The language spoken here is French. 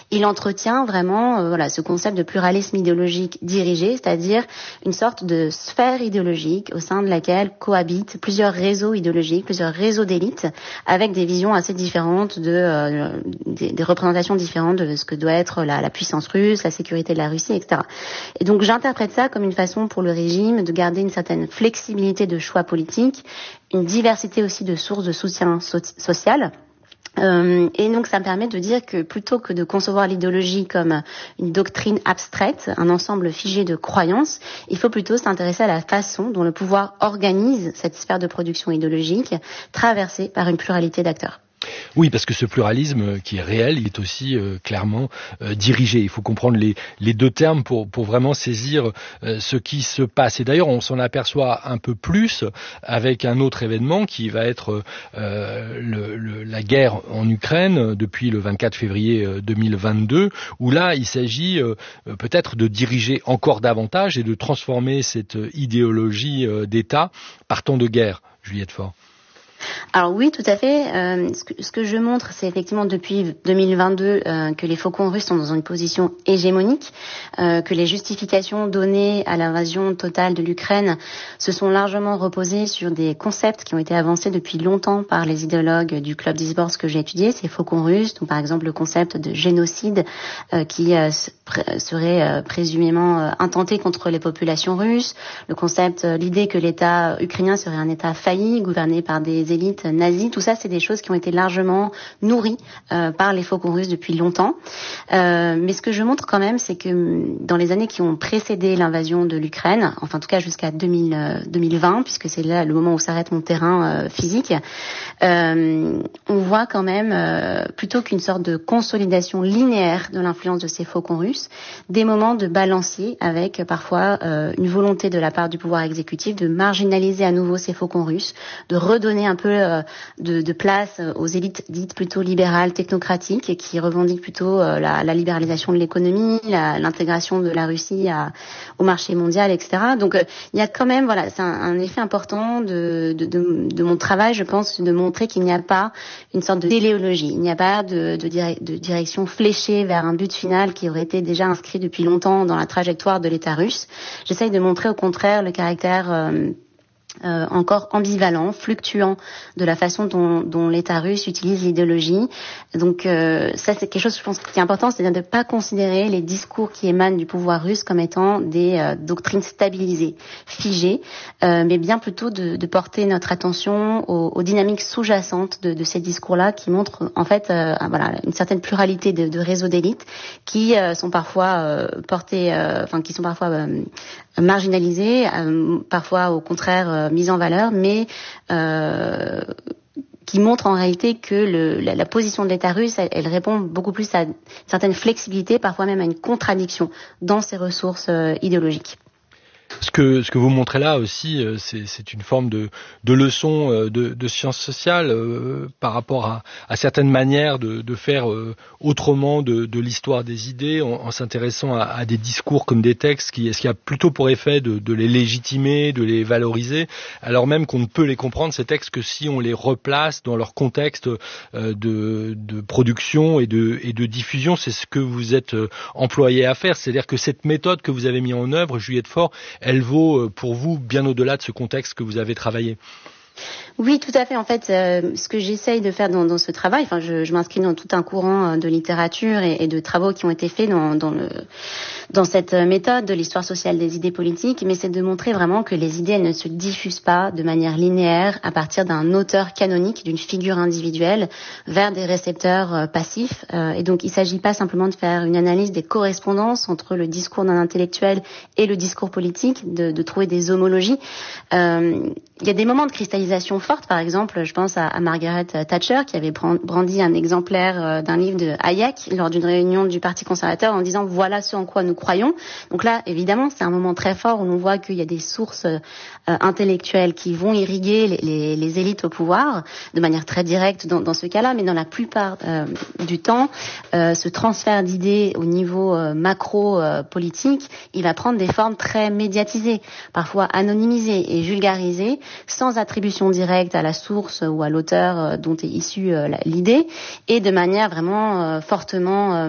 il entretient vraiment ce concept de pluralisme idéologique dirigé, c'est-à-dire une sorte de sphère idéologique au sein de laquelle cohabitent plusieurs réseaux idéologiques, plusieurs réseaux d'élites, avec des visions assez différentes des représentations différentes de ce que doit être la puissance russe, la sécurité de la Russie, etc. Et donc j'interprète ça comme une façon pour le régime de garder une certaine flexibilité de choix politique, une diversité aussi de sources de soutien social. Et donc ça me permet de dire que plutôt que de concevoir l'idéologie comme une doctrine abstraite, un ensemble figé de croyances, il faut plutôt s'intéresser à la façon dont le pouvoir organise cette sphère de production idéologique, traversée par une pluralité d'acteurs. Oui, parce que ce pluralisme qui est réel, il est aussi clairement dirigé. Il faut comprendre les deux termes pour vraiment saisir ce qui se passe. Et d'ailleurs, on s'en aperçoit un peu plus avec un autre événement qui va être la guerre en Ukraine depuis le 24 février 2022, où là, il s'agit peut-être de diriger encore davantage et de transformer cette idéologie d'État par temps de guerre, Juliette Faure. Alors oui, tout à fait. Ce que je montre, c'est effectivement depuis 2022 que les faucons russes sont dans une position hégémonique, que les justifications données à l'invasion totale de l'Ukraine se sont largement reposées sur des concepts qui ont été avancés depuis longtemps par les idéologues du club d'e-sports que j'ai étudié, ces faucons russes, donc par exemple le concept de génocide qui serait présumément intenté contre les populations russes, l'idée que l'État ukrainien serait un État failli, gouverné par des élites nazies. Tout ça, c'est des choses qui ont été largement nourries par les faucons russes depuis longtemps. Mais ce que je montre quand même, c'est que dans les années qui ont précédé l'invasion de l'Ukraine, enfin en tout cas jusqu'à 2020, puisque c'est là le moment où s'arrête mon terrain physique, on voit quand même, plutôt qu'une sorte de consolidation linéaire de l'influence de ces faucons russes, des moments de balancier avec parfois une volonté de la part du pouvoir exécutif de marginaliser à nouveau ces faucons russes, de redonner un peu de place aux élites dites plutôt libérales, technocratiques, et qui revendiquent plutôt la libéralisation de l'économie, l'intégration de la Russie au marché mondial, etc. Donc il y a quand même, c'est un effet important de mon travail, je pense, de montrer qu'il n'y a pas une sorte de téléologie, il n'y a pas de direction fléchée vers un but final qui aurait été déjà inscrit depuis longtemps dans la trajectoire de l'État russe. J'essaye de montrer au contraire le caractère encore ambivalent, fluctuant de la façon dont l'État russe utilise l'idéologie. Donc ça, c'est quelque chose, je pense, qui est important, c'est-à-dire de ne pas considérer les discours qui émanent du pouvoir russe comme étant des doctrines stabilisées, figées, mais bien plutôt de porter notre attention aux dynamiques sous-jacentes de ces discours-là, qui montrent en fait une certaine pluralité de réseaux d'élites qui sont parfois qui sont parfois marginalisés, parfois au contraire mise en valeur, mais qui montre en réalité que la position de l'État russe, elle répond beaucoup plus à une certaine flexibilité, parfois même à une contradiction dans ses ressources idéologiques. Ce que vous montrez là aussi, c'est une forme de leçon de sciences sociales par rapport à certaines manières de faire autrement de l'histoire des idées, en s'intéressant à des discours comme des textes qui a plutôt pour effet de les légitimer, de les valoriser, alors même qu'on ne peut les comprendre, ces textes, que si on les replace dans leur contexte de production et de diffusion. C'est ce que vous êtes employé à faire, c'est-à-dire que cette méthode que vous avez mise en œuvre, Juliette Faure, elle vaut pour vous bien au-delà de ce contexte que vous avez travaillé. Oui, tout à fait. En fait, ce que j'essaye de faire dans ce travail, je m'inscris dans tout un courant de littérature et de travaux qui ont été faits dans cette méthode de l'histoire sociale des idées politiques, mais c'est de montrer vraiment que les idées, elles ne se diffusent pas de manière linéaire à partir d'un auteur canonique, d'une figure individuelle, vers des récepteurs passifs. Et donc, il ne s'agit pas simplement de faire une analyse des correspondances entre le discours d'un intellectuel et le discours politique, de trouver des homologies. Il y a des moments de cristallisation forte, par exemple, je pense à Margaret Thatcher qui avait brandi un exemplaire d'un livre de Hayek lors d'une réunion du Parti conservateur en disant « voilà ce en quoi nous croyons ». Donc là, évidemment, c'est un moment très fort où l'on voit qu'il y a des sources intellectuelles qui vont irriguer les élites au pouvoir de manière très directe dans ce cas-là, mais dans la plupart du temps, ce transfert d'idées au niveau macro-politique, il va prendre des formes très médiatisées, parfois anonymisées et vulgarisées, sans attribution directe à la source ou à l'auteur dont est issue l'idée, et de manière vraiment fortement